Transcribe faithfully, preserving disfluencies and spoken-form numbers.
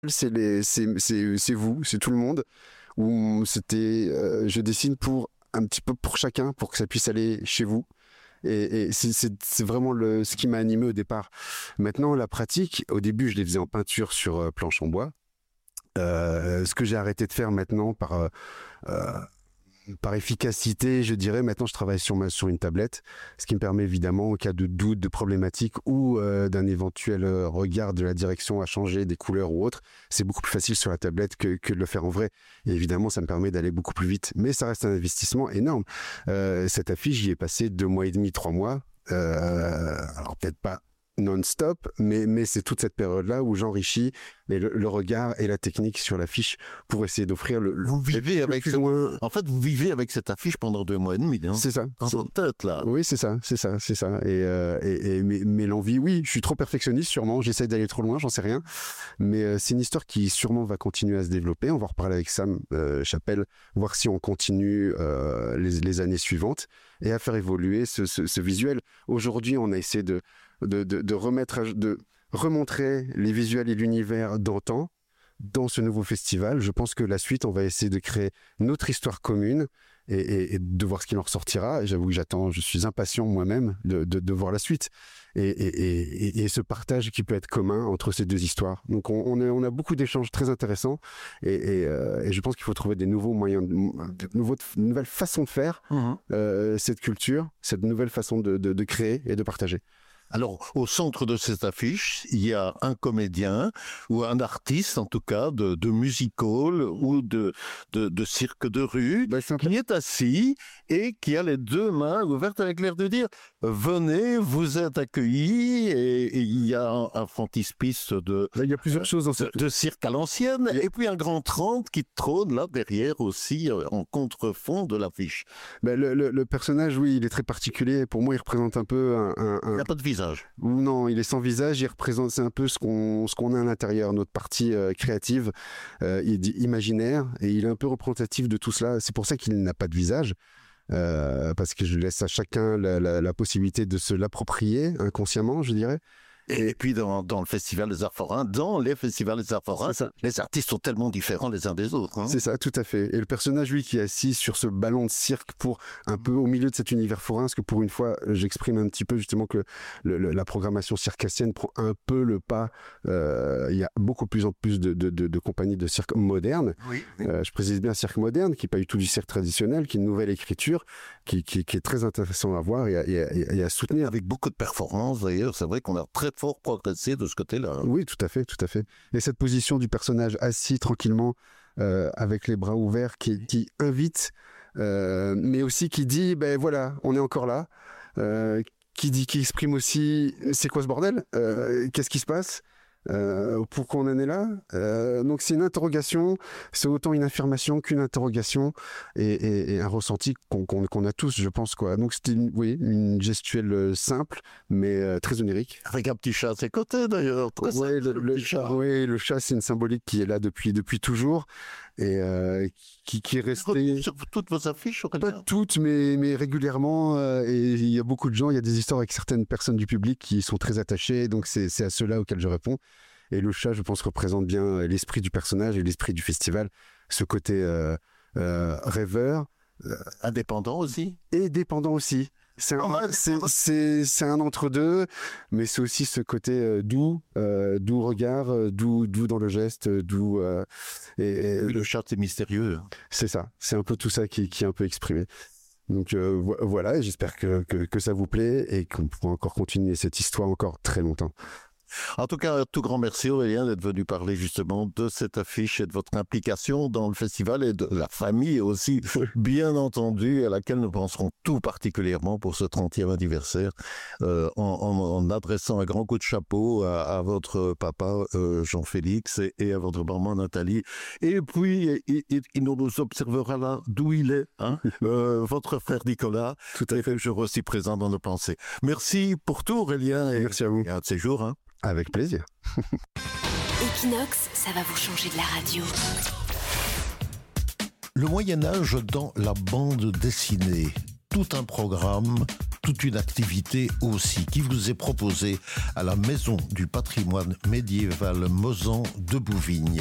c'est, les, c'est, c'est, c'est vous, c'est tout le monde. Où c'était, euh, je dessine pour un petit peu pour chacun, pour que ça puisse aller chez vous. Et, et c'est, c'est, c'est vraiment le, ce qui m'a animé au départ. Maintenant, la pratique, au début, je les faisais en peinture sur euh, planche en bois. Euh, ce que j'ai arrêté de faire maintenant par euh, euh, par efficacité, je dirais, maintenant je travaille sur ma sur une tablette, ce qui me permet évidemment, au cas de doute, de problématique ou euh, d'un éventuel euh, regard de la direction à changer, des couleurs ou autre, c'est beaucoup plus facile sur la tablette que, que de le faire en vrai. Et évidemment, ça me permet d'aller beaucoup plus vite. Mais ça reste un investissement énorme. Euh, cette affiche, j'y ai passé deux mois et demi, trois mois. Euh, alors peut-être pas non-stop, mais, mais c'est toute cette période-là où j'enrichis le, le regard et la technique sur l'affiche pour essayer d'offrir le, le vous vivez le avec plus ce... loin. En fait, vous vivez avec cette affiche pendant deux mois et demi, hein. C'est ça. Dans c'est... votre tête, là. Oui, c'est ça, c'est ça, c'est ça. Et, euh, et, et mais, mais l'envie, oui, je suis trop perfectionniste, sûrement. J'essaie d'aller trop loin, j'en sais rien. Mais euh, c'est une histoire qui sûrement va continuer à se développer. On va en reparler avec Sam euh, Chapelle, voir si on continue euh, les, les années suivantes et à faire évoluer ce, ce, ce visuel. Aujourd'hui, on a essayé de De, de, de remettre, de remontrer les visuels et l'univers d'antan dans ce nouveau festival. Je pense que la suite, on va essayer de créer notre histoire commune et, et, et de voir ce qu'il en ressortira. Et j'avoue que j'attends, je suis impatient moi-même de, de, de voir la suite et, et, et, et ce partage qui peut être commun entre ces deux histoires. Donc on, on, a, on a beaucoup d'échanges très intéressants et, et, euh, et je pense qu'il faut trouver des nouveaux moyens, de, de, nouveaux, de nouvelles façons de faire mmh. euh, cette culture, cette nouvelle façon de, de, de créer et de partager. Alors, au centre de cette affiche, il y a un comédien ou un artiste, en tout cas, de, de music-hall ou de, de, de cirque de rue, bah, qui est assis et qui a les deux mains ouvertes avec l'air de dire « Venez, vous êtes accueillis » et il y a un, un frontispice de, là, il y a plusieurs choses dans cette... de, de cirque à l'ancienne et puis un grand trente qui trône là derrière aussi en contrefond de l'affiche. Bah, le, le, le personnage, oui, il est très particulier. Pour moi, il représente un peu un... un, un... Il n'y a pas de visage. Non, il est sans visage, il représente, c'est un peu ce qu'on, ce qu'on a à l'intérieur, notre partie euh, créative, euh, il dit imaginaire, et il est un peu représentatif de tout cela. C'est pour ça qu'il n'a pas de visage, euh, parce que je laisse à chacun la, la, la possibilité de se l'approprier inconsciemment, je dirais. Et puis dans, dans le Festival des Arts Forains, dans les festivals des Arts Forains, les artistes sont tellement différents les uns des autres. Hein. C'est ça, tout à fait. Et le personnage, lui, qui est assis sur ce ballon de cirque pour un peu au milieu de cet univers forain, parce que pour une fois, j'exprime un petit peu justement que le, le, la programmation circassienne prend un peu le pas. Euh, il y a beaucoup plus en plus de, de, de, de compagnies de cirque modernes. Oui, oui. Euh, je précise bien cirque moderne, qui n'est pas du tout du cirque traditionnel, qui est une nouvelle écriture, qui, qui, qui est très intéressant à voir et à, et à, et à soutenir. Avec beaucoup de performances, d'ailleurs, c'est vrai qu'on a très fort progressé de ce côté-là. Oui, tout à fait, tout à fait. Et cette position du personnage assis tranquillement, euh, avec les bras ouverts, qui, qui invite, euh, mais aussi qui dit, ben voilà, on est encore là, euh, qui dit, qui exprime aussi, c'est quoi ce bordel, euh, qu'est-ce qui se passe, euh, pourquoi on en est là. Euh, donc c'est une interrogation, c'est autant une affirmation qu'une interrogation et, et, et un ressenti qu'on, qu'on, qu'on a tous, je pense, quoi. Donc c'était une, oui, une gestuelle simple, mais euh, très onirique. Avec un petit chat à ses côtés, d'ailleurs. Très ouais, simple, le, le, le chat. Oui, le chat, c'est une symbolique qui est là depuis depuis toujours et euh, qui, qui est restée. Sur toutes vos affiches, pas toutes, mais mais régulièrement. Euh, et il y a beaucoup de gens, il y a des histoires avec certaines personnes du public qui sont très attachées. Donc c'est c'est à ceux-là auxquels je réponds. Et le chat, je pense, représente bien l'esprit du personnage et l'esprit du festival, ce côté euh, euh, rêveur. Euh, indépendant aussi. Et dépendant aussi. C'est un, c'est, c'est, c'est un entre-deux, mais c'est aussi ce côté euh, doux, euh, doux regard, euh, doux, doux dans le geste, doux... Euh, et, et le chat, c'est mystérieux. C'est ça, c'est un peu tout ça qui, qui est un peu exprimé. Donc euh, vo- voilà, et j'espère que, que, que ça vous plaît et qu'on pourra encore continuer cette histoire encore très longtemps. En tout cas, un tout grand merci Aurélien d'être venu parler justement de cette affiche et de votre implication dans le festival et de la famille aussi, bien entendu, à laquelle nous penserons tout particulièrement pour ce trentième anniversaire, euh, en, en, en adressant un grand coup de chapeau à, à votre papa euh, Jean-Félix et, et à votre maman Nathalie. Et puis, il, il, il nous observera là d'où il est, hein, euh, votre frère Nicolas, tout à fait, toujours aussi présent dans nos pensées. Merci pour tout Aurélien. Et, merci à vous. Et à de ces jours, hein. Avec plaisir. Equinox, ça va vous changer de la radio. Le Moyen-Âge dans la bande dessinée. Tout un programme toute une activité aussi qui vous est proposée à la Maison du patrimoine médiéval Mozan de Bouvigne.